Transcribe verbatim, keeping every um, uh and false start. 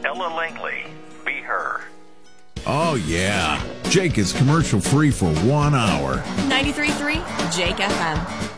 Ella Langley. Be Her. Oh, yeah. Jake is commercial free for one hour. ninety-three point three Jake F M.